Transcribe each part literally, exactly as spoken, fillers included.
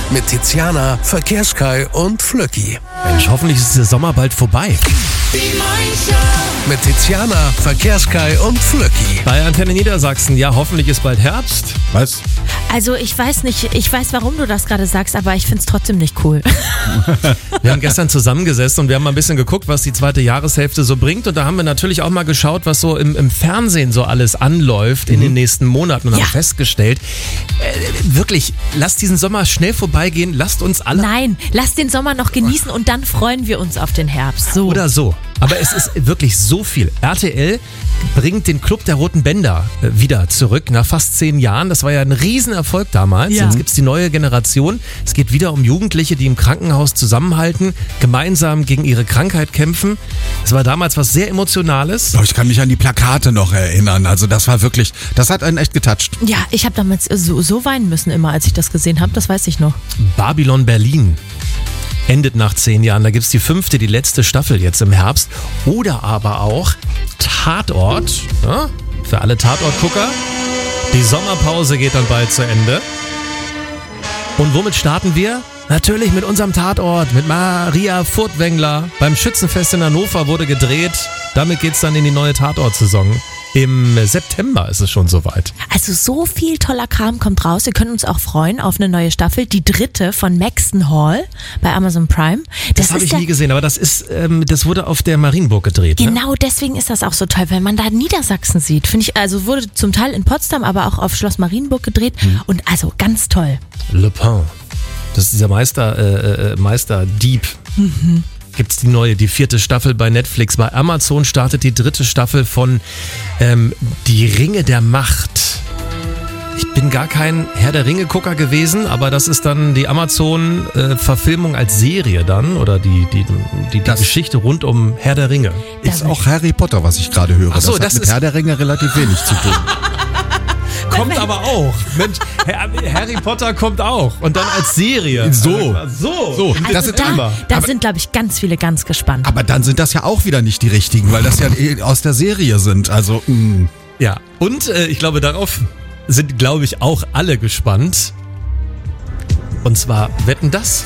Mit Tiziana, Verkehrskai und Flöcki. Mensch, hoffentlich ist der Sommer bald vorbei. Die Moin-Show. Mit Tiziana, Verkehrskai und Flöcki. Bei Antenne Niedersachsen, ja, hoffentlich ist bald Herbst. Was? Also ich weiß nicht, ich weiß, warum du das gerade sagst, aber ich find's trotzdem nicht cool. Wir haben gestern zusammengesessen und wir haben mal ein bisschen geguckt, was die zweite Jahreshälfte so bringt. Und da haben wir natürlich auch mal geschaut, was so im, im Fernsehen so alles anläuft mhm. in den nächsten Monaten und ja. haben festgestellt, äh, wirklich, lasst diesen Sommer schnell vorbeigehen, lasst uns alle... Nein, lasst den Sommer noch genießen und dann freuen wir uns auf den Herbst. So. Oder so. Aber es ist wirklich so viel. R T L bringt den Club der Roten Bänder wieder zurück nach fast zehn Jahren. Das war ja ein Riesenerfolg damals. Ja. Jetzt gibt's die neue Generation. Es geht wieder um Jugendliche, die im Krankenhaus zusammenhalten, gemeinsam gegen ihre Krankheit kämpfen. Es war damals was sehr Emotionales. Oh, ich kann mich an die Plakate noch erinnern. Also das war wirklich, das hat einen echt getoucht. Ja, ich habe damals so, so weinen müssen immer, als ich das gesehen habe. Das weiß ich noch. Babylon Berlin endet nach zehn Jahren. Da gibt's die fünfte, die letzte Staffel jetzt im Herbst. Oder aber auch Tatort, ja, für alle Tatortgucker. Die Sommerpause geht dann bald zu Ende. Und womit starten wir? Natürlich mit unserem Tatort, mit Maria Furtwängler. Beim Schützenfest in Hannover wurde gedreht. Damit geht's dann in die neue Tatort-Saison. Im September ist es schon soweit. Also so viel toller Kram kommt raus. Wir können uns auch freuen auf eine neue Staffel. Die dritte von Maxton Hall bei Amazon Prime. Das, das habe ich nie gesehen, aber das ist, ähm, das wurde auf der Marienburg gedreht. Genau, ne? Deswegen ist das auch so toll, weil man da Niedersachsen sieht. Finde ich, also wurde zum Teil in Potsdam, aber auch auf Schloss Marienburg gedreht. Hm. Und also ganz toll. Le Pen. Das ist dieser Meister, äh, Meisterdieb. Mhm. Gibt's die neue, die vierte Staffel bei Netflix. Bei Amazon startet die dritte Staffel von ähm, Die Ringe der Macht. Ich bin gar kein Herr der Ringe-Gucker gewesen, aber das ist dann die Amazon-Verfilmung als Serie dann oder die, die, die, die Geschichte rund um Herr der Ringe. Ist auch Harry Potter, was ich gerade höre. Ach so, das hat das mit ist Herr der Ringe relativ wenig zu tun. Kommt aber auch. Mensch, Harry Potter kommt auch. Und dann als Serie. So. So. so. Also das sind da, immer. da aber, sind, glaube ich, ganz viele ganz gespannt. Aber dann sind das ja auch wieder nicht die richtigen, weil das ja aus der Serie sind. Also, mh. Ja. Und äh, ich glaube, darauf sind, glaube ich, auch alle gespannt. Und zwar, wetten das?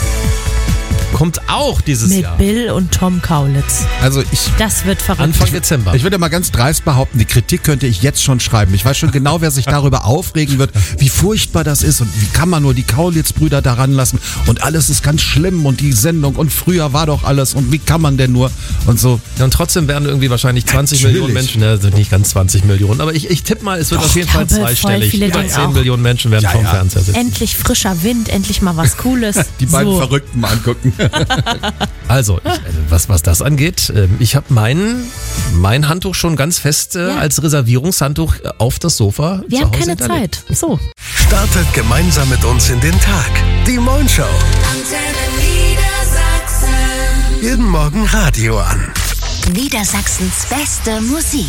Kommt auch dieses Mit Jahr. Mit Bill und Tom Kaulitz. Also ich, das wird verrückt. Anfang Dezember. Ich würde mal ganz dreist behaupten, die Kritik könnte ich jetzt schon schreiben. Ich weiß schon genau, wer sich darüber aufregen wird, wie furchtbar das ist und wie kann man nur die Kaulitz-Brüder daran lassen und alles ist ganz schlimm und die Sendung und früher war doch alles und wie kann man denn nur und so. Ja, und trotzdem werden irgendwie wahrscheinlich zwanzig Natürlich. Millionen Menschen, ne, sind nicht ganz zwanzig Millionen, aber ich, ich tippe mal, es wird Doch, auf jeden ich Fall glaube, zweistellig. viele Über denken zehn auch. Millionen Menschen werden Ja, vom ja. Fernseher sitzen. Endlich frischer Wind, endlich mal was Cooles. Die beiden so. Verrückten mal angucken. Also, ich, was, was das angeht, ich habe mein, mein Handtuch schon ganz fest äh, Ja. als Reservierungshandtuch auf das Sofa Wir zu haben Hause keine hinterlegt. Zeit. So. Startet gemeinsam mit uns in den Tag. Die Moin-Show. Antenne Niedersachsen. Jeden Morgen Radio an. Niedersachsens beste Musik.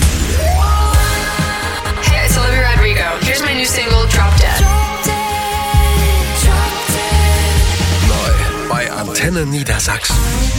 Hey, it's Olivia Rodrigo. Here's my new single, Drop Dead. Neu bei Antenne Niedersachsen.